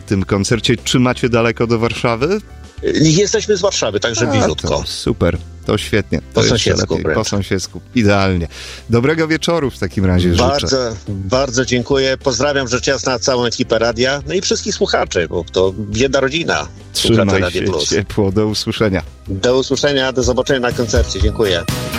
tym koncercie. Czy macie daleko do Warszawy? Jesteśmy z Warszawy, także bliziutko. To super, to świetnie. To po sąsiedzku. Po sąsiedzku, idealnie. Dobrego wieczoru w takim razie życzę. Bardzo dziękuję. Pozdrawiam rzecz jasna całą ekipę radia, no i wszystkich słuchaczy, bo to jedna rodzina. Trzymaj się ciepło, do usłyszenia. Do usłyszenia, do zobaczenia na koncercie. Dziękuję.